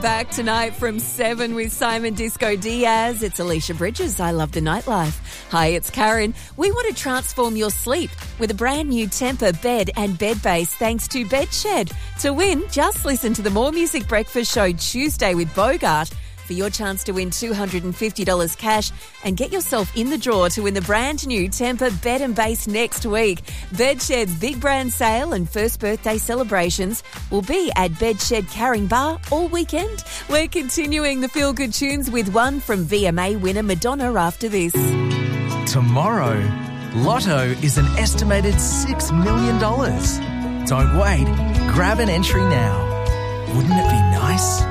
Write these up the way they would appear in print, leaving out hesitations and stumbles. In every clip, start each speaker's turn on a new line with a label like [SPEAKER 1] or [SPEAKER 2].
[SPEAKER 1] Back tonight from 7 with Simon Disco Diaz. It's Alicia Bridges. I love the nightlife. Hi, it's Karen. We want to transform your sleep with a brand new Tempur bed and bed base thanks to Bedshed. To win, just listen to the More Music Breakfast Show Tuesday with Bogart for your chance to win $250 cash and get yourself in the draw to win the brand new Tempur bed and base next week. Bedshed's big brand sale and first birthday celebrations will be at Bedshed Caringbah all weekend. We're continuing the feel-good tunes with one from VMA winner Madonna after this.
[SPEAKER 2] Tomorrow, Lotto is an estimated $6 million. Don't wait. Grab an entry now. Wouldn't it be nice?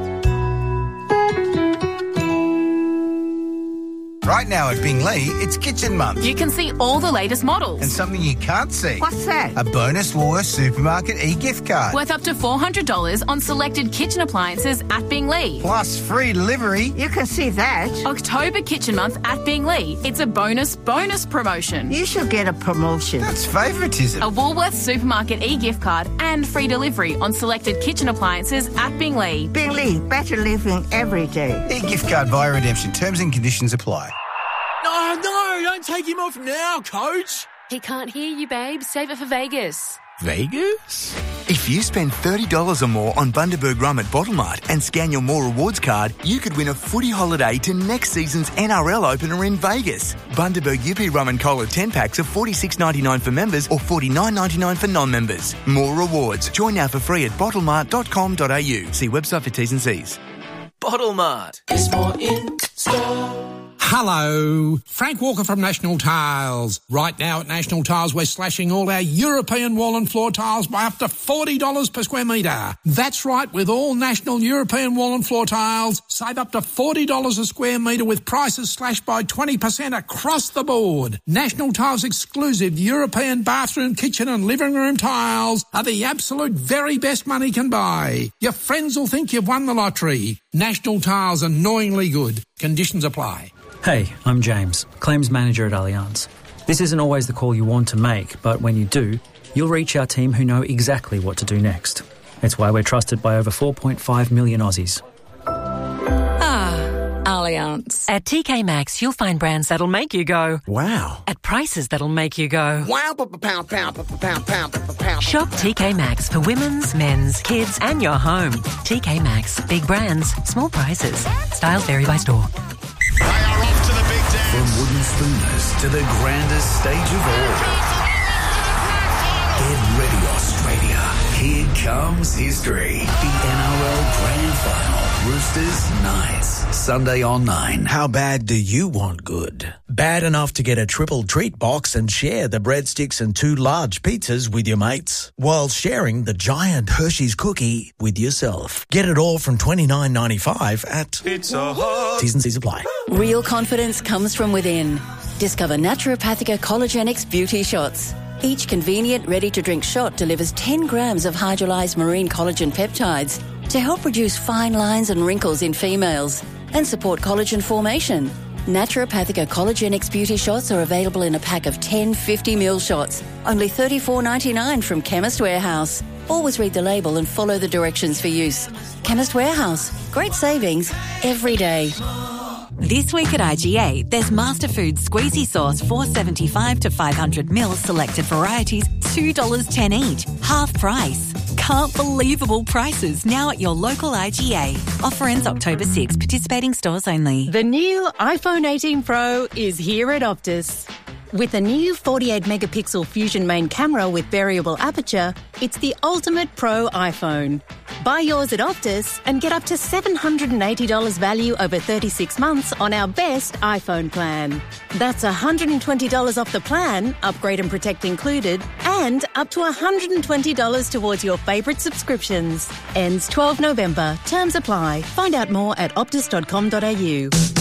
[SPEAKER 3] Right now at Bingley, it's Kitchen Month.
[SPEAKER 4] You can see all the latest models.
[SPEAKER 3] And something you can't see.
[SPEAKER 5] What's that?
[SPEAKER 3] A bonus Woolworths Supermarket e-gift card.
[SPEAKER 4] Worth up to $400 on selected kitchen appliances at Bingley.
[SPEAKER 3] Plus free delivery.
[SPEAKER 5] You can see that.
[SPEAKER 4] October Kitchen Month at Bingley. It's a bonus promotion.
[SPEAKER 5] You should get a promotion.
[SPEAKER 3] That's favouritism.
[SPEAKER 4] A Woolworths Supermarket e-gift card and free delivery on selected kitchen appliances at Bingley.
[SPEAKER 5] Bingley, better living every day.
[SPEAKER 3] E-gift card via redemption. Terms and conditions apply.
[SPEAKER 6] No, don't take him off now, Coach.
[SPEAKER 7] He can't hear you, babe. Save it for Vegas.
[SPEAKER 6] Vegas?
[SPEAKER 8] If you spend $30 or more on Bundaberg Rum at Bottlemart and scan your More Rewards card, you could win a footy holiday to next season's NRL opener in Vegas. Bundaberg UP Rum and Cola 10-packs are $46.99 for members or $49.99 for non-members. More Rewards. Join now for free at bottlemart.com.au. See website for T's and C's.
[SPEAKER 2] Bottlemart.
[SPEAKER 9] It's more in store.
[SPEAKER 10] Hello, Frank Walker from National Tiles. Right now at National Tiles, we're slashing all our European wall and floor tiles by up to $40 per square metre. That's right, with all National European wall and floor tiles, save up to $40 a square metre with prices slashed by 20% across the board. National Tiles exclusive European bathroom, kitchen and living room tiles are the absolute very best money can buy. Your friends will think you've won the lottery. National Tiles, annoyingly good. Conditions apply.
[SPEAKER 11] Hey, I'm James, Claims Manager at Allianz. This isn't always the call you want to make, but when you do, you'll reach our team who know exactly what to do next. It's why we're trusted by over 4.5 million Aussies.
[SPEAKER 1] Allianz.
[SPEAKER 12] At TK Maxx, you'll find brands that'll make you go,
[SPEAKER 6] wow.
[SPEAKER 12] At prices that'll make you go,
[SPEAKER 6] wow.
[SPEAKER 12] Shop TK Maxx for women's, men's, kids and your home. TK Maxx. Big brands, small prices. Styles vary by store.
[SPEAKER 13] They are off to the big dance.
[SPEAKER 14] From wooden spooners to the grandest stage of all. Get ready, Australia. Here comes history. The NRL Grand Final. Roosters, Knights. Sunday on 9.
[SPEAKER 2] How bad do you want good? Bad enough to get a triple treat box and share the breadsticks and 2 large pizzas with your mates, while sharing the giant Hershey's cookie with yourself. Get it all from $29.95 at Pizza Hut. T's and C's apply.
[SPEAKER 15] Real confidence comes from within. Discover Naturopathica Collagenix Beauty Shots. Each convenient, ready-to-drink shot delivers 10 grams of hydrolyzed marine collagen peptides to help reduce fine lines and wrinkles in females and support collagen formation. Naturopathica Collagenix Beauty Shots are available in a pack of 10 50ml shots, only $34.99 from Chemist Warehouse. Always read the label and follow the directions for use. Chemist Warehouse. Great savings every day.
[SPEAKER 16] This week at IGA, there's Masterfoods Squeezy Sauce, $4.75 to 500ml, selected varieties, $2.10 each, half price. Can't believable prices now at your local IGA. Offer ends October 6. Participating stores only.
[SPEAKER 17] The new iPhone 18 Pro is here at Optus. With a new 48-megapixel Fusion main camera with variable aperture, it's the ultimate pro iPhone. Buy yours at Optus and get up to $780 value over 36 months on our best iPhone plan. That's $120 off the plan, upgrade and protect included, and up to $120 towards your favourite subscriptions. Ends 12 November. Terms apply. Find out more at optus.com.au.